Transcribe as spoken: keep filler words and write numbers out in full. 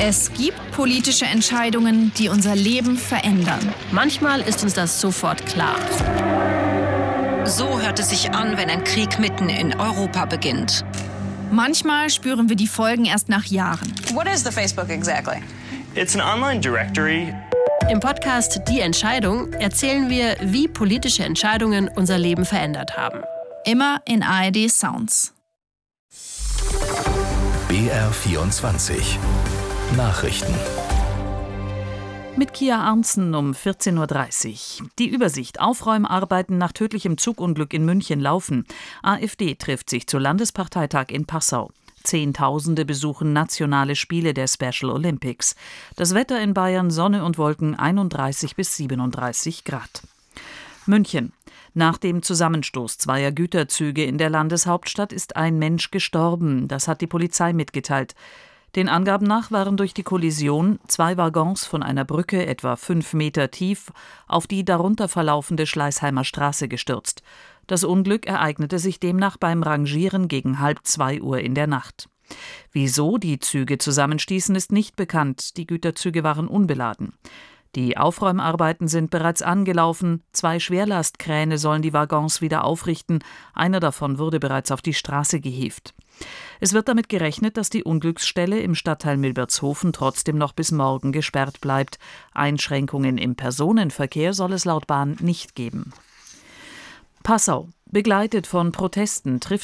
Es gibt politische Entscheidungen, die unser Leben verändern. Manchmal ist uns das sofort klar. So hört es sich an, wenn ein Krieg mitten in Europa beginnt. Manchmal spüren wir die Folgen erst nach Jahren. What is the Facebook exactly? It's an online directory. Im Podcast Die Entscheidung erzählen wir, wie politische Entscheidungen unser Leben verändert haben. Immer in A R D Sounds. B R vierundzwanzig Nachrichten. Mit Kia Arntzen um vierzehn Uhr dreißig. Die Übersicht: Aufräumarbeiten nach tödlichem Zugunglück in München laufen. AfD trifft sich zu Landesparteitag in Passau. Zehntausende besuchen nationale Spiele der Special Olympics. Das Wetter in Bayern: Sonne und Wolken, einunddreißig bis siebenunddreißig Grad. München. Nach dem Zusammenstoß zweier Güterzüge in der Landeshauptstadt ist ein Mensch gestorben. Das hat die Polizei mitgeteilt. Den Angaben nach waren durch die Kollision zwei Waggons von einer Brücke etwa fünf Meter tief auf die darunter verlaufende Schleißheimer Straße gestürzt. Das Unglück ereignete sich demnach beim Rangieren gegen halb zwei Uhr in der Nacht. Wieso die Züge zusammenstießen, ist nicht bekannt. Die Güterzüge waren unbeladen. Die Aufräumarbeiten sind bereits angelaufen. Zwei Schwerlastkräne sollen die Waggons wieder aufrichten. Einer davon wurde bereits auf die Straße gehievt. Es wird damit gerechnet, dass die Unglücksstelle im Stadtteil Milbertshofen trotzdem noch bis morgen gesperrt bleibt. Einschränkungen im Personenverkehr soll es laut Bahn nicht geben. Passau. Begleitet von Protesten trifft